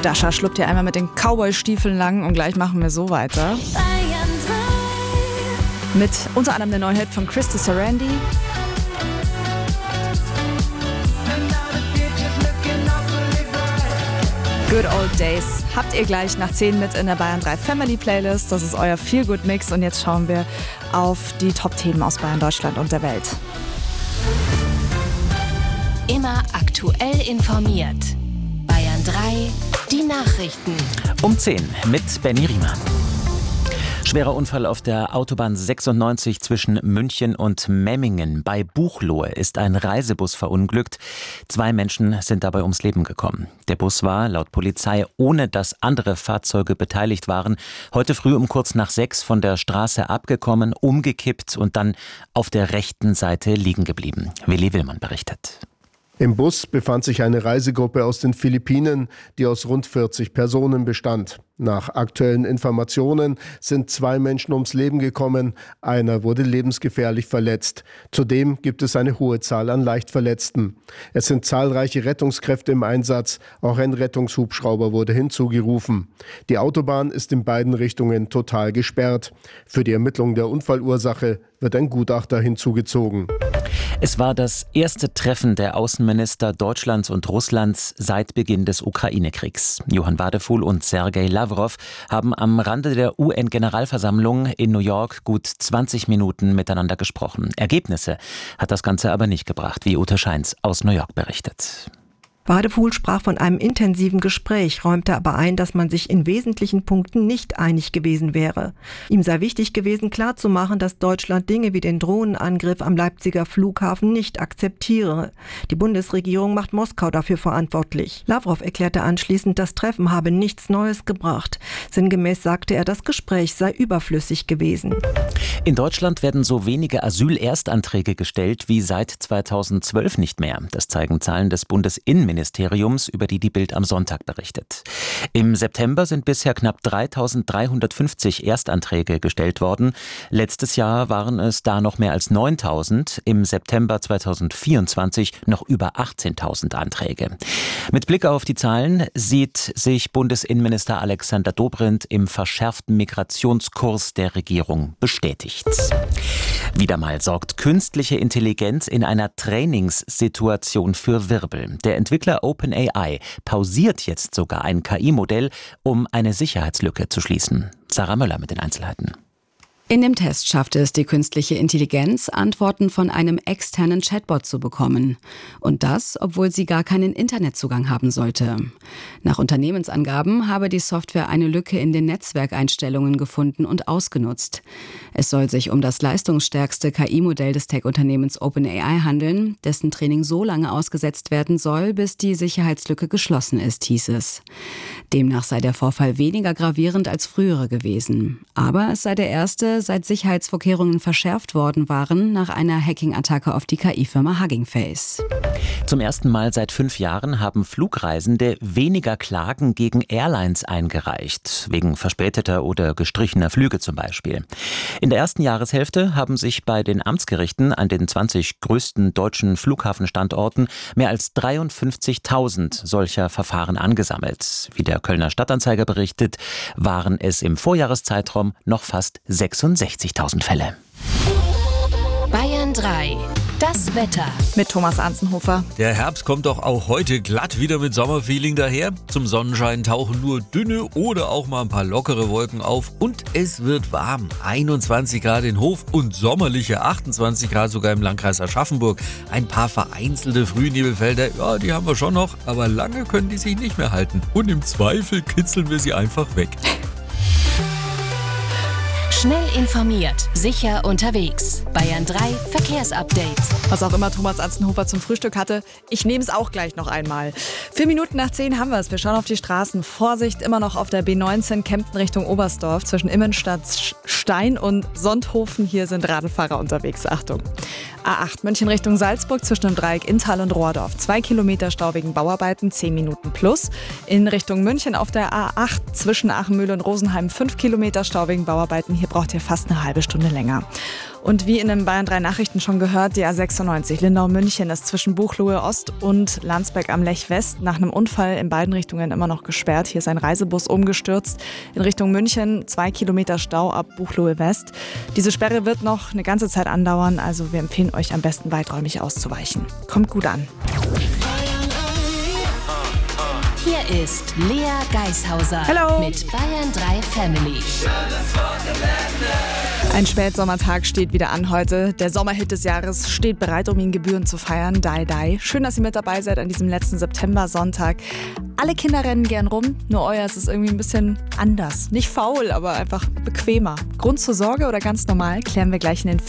Dasha schluppt hier einmal mit den Cowboy-Stiefeln lang und gleich machen wir so weiter. Bayern 3. Mit unter anderem der neue Hit von Christy Sarandi. Good Old Days habt ihr gleich nach 10 mit in der Bayern 3 Family Playlist. Das ist euer Feel-Good-Mix und jetzt schauen wir auf die Top-Themen aus Bayern, Deutschland und der Welt. Immer aktuell informiert. Bayern 3, die Nachrichten. Um 10 mit Benny Riemer. Schwerer Unfall auf der Autobahn 96 zwischen München und Memmingen. Bei Buchloe ist ein Reisebus verunglückt. 2 Menschen sind dabei ums Leben gekommen. Der Bus war, laut Polizei, ohne dass andere Fahrzeuge beteiligt waren, heute früh um kurz nach 6 von der Straße abgekommen, umgekippt und dann auf der rechten Seite liegen geblieben. Willi Willmann berichtet. Im Bus befand sich eine Reisegruppe aus den Philippinen, die aus rund 40 Personen bestand. Nach aktuellen Informationen sind 2 Menschen ums Leben gekommen, einer wurde lebensgefährlich verletzt. Zudem gibt es eine hohe Zahl an Leichtverletzten. Es sind zahlreiche Rettungskräfte im Einsatz, auch ein Rettungshubschrauber wurde hinzugerufen. Die Autobahn ist in beiden Richtungen total gesperrt. Für die Ermittlung der Unfallursache wird ein Gutachter hinzugezogen. Es war das erste Treffen der Außenminister Deutschlands und Russlands seit Beginn des Ukraine-Kriegs. Johann Wadefuhl und Sergei Lavrov haben am Rande der UN-Generalversammlung in New York gut 20 Minuten miteinander gesprochen. Ergebnisse hat das Ganze aber nicht gebracht, wie Ute Scheins aus New York berichtet. Wadefuhl sprach von einem intensiven Gespräch, räumte aber ein, dass man sich in wesentlichen Punkten nicht einig gewesen wäre. Ihm sei wichtig gewesen, klarzumachen, dass Deutschland Dinge wie den Drohnenangriff am Leipziger Flughafen nicht akzeptiere. Die Bundesregierung macht Moskau dafür verantwortlich. Lavrov erklärte anschließend, das Treffen habe nichts Neues gebracht. Sinngemäß sagte er, das Gespräch sei überflüssig gewesen. In Deutschland werden so wenige Asylerstanträge gestellt wie seit 2012 nicht mehr. Das zeigen Zahlen des Bundesinnenministeriums, über die die Bild am Sonntag berichtet. Im September sind bisher knapp 3.350 Erstanträge gestellt worden. Letztes Jahr waren es da noch mehr als 9.000. Im September 2024 noch über 18.000 Anträge. Mit Blick auf die Zahlen sieht sich Bundesinnenminister Alexander Dobrindt im verschärften Migrationskurs der Regierung bestätigt. Wieder mal sorgt künstliche Intelligenz in einer Trainingssituation für Wirbel. Der Entwickler OpenAI pausiert jetzt sogar ein KI-Modell, um eine Sicherheitslücke zu schließen. Sarah Möller mit den Einzelheiten. In dem Test schaffte es die künstliche Intelligenz, Antworten von einem externen Chatbot zu bekommen. Und das, obwohl sie gar keinen Internetzugang haben sollte. Nach Unternehmensangaben habe die Software eine Lücke in den Netzwerkeinstellungen gefunden und ausgenutzt. Es soll sich um das leistungsstärkste KI-Modell des Tech-Unternehmens OpenAI handeln, dessen Training so lange ausgesetzt werden soll, bis die Sicherheitslücke geschlossen ist, hieß es. Demnach sei der Vorfall weniger gravierend als frühere gewesen. Aber es sei der erste, seit Sicherheitsvorkehrungen verschärft worden waren, nach einer Hacking-Attacke auf die KI-Firma Hugging Face. Zum ersten Mal seit 5 Jahren haben Flugreisende weniger Klagen gegen Airlines eingereicht, wegen verspäteter oder gestrichener Flüge zum Beispiel. In der ersten Jahreshälfte haben sich bei den Amtsgerichten an den 20 größten deutschen Flughafenstandorten mehr als 53.000 solcher Verfahren angesammelt. Wie der Kölner Stadtanzeiger berichtet, waren es im Vorjahreszeitraum noch fast 66.000 Fälle. Bayern 3, das Wetter. Mit Thomas Anzenhofer. Der Herbst kommt doch auch heute glatt wieder mit Sommerfeeling daher. Zum Sonnenschein tauchen nur dünne oder auch mal ein paar lockere Wolken auf. Und es wird warm. 21 Grad in Hof und sommerliche 28 Grad sogar im Landkreis Aschaffenburg. Ein paar vereinzelte Frühnebelfelder, ja, die haben wir schon noch. Aber lange können die sich nicht mehr halten. Und im Zweifel kitzeln wir sie einfach weg. Schnell informiert, sicher unterwegs. Bayern 3 Verkehrsupdate. Was auch immer Thomas Anzenhofer zum Frühstück hatte, ich nehme es auch gleich noch einmal. 4 Minuten nach 10 haben wir es. Wir schauen auf die Straßen. Vorsicht immer noch auf der B19 Kempten Richtung Oberstdorf zwischen Immenstadt, Stein und Sonthofen. Hier sind Radlfahrer unterwegs. Achtung. A8 München Richtung Salzburg zwischen dem Dreieck Inntal und Rohrdorf. 2 Kilometer Stau wegen Bauarbeiten, 10 Minuten plus. In Richtung München auf der A8 zwischen Achenmühle und Rosenheim 5 Kilometer Stau wegen Bauarbeiten. Hier Heute braucht ihr fast eine halbe Stunde länger. Und wie in den Bayern 3 Nachrichten schon gehört, die A96 Lindau-München ist zwischen Buchloe Ost und Landsberg am Lech West nach einem Unfall in beiden Richtungen immer noch gesperrt. Hier ist ein Reisebus umgestürzt in Richtung München, 2 Kilometer Stau ab Buchloe West. Diese Sperre wird noch eine ganze Zeit andauern, also wir empfehlen euch am besten weiträumig auszuweichen. Kommt gut an. Hier ist Lea Geishauser Hallo. mit Bayern 3 Family. Ein Spätsommertag steht wieder an heute. Der Sommerhit des Jahres steht bereit, um ihn gebührend zu feiern. Die Die. Schön, dass ihr mit dabei seid an diesem letzten September-Sonntag. Alle Kinder rennen gern rum, nur euer ist es irgendwie ein bisschen anders. Nicht faul, aber einfach bequemer. Grund zur Sorge oder ganz normal, klären wir gleich in den